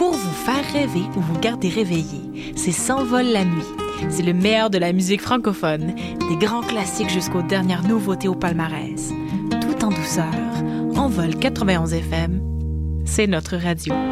pour vous faire rêver ou vous garder réveillé. C'est S'envole la nuit. C'est le meilleur de la musique francophone, des grands classiques jusqu'aux dernières nouveautés au palmarès. Tout en douceur, Envol 91 FM, c'est notre radio.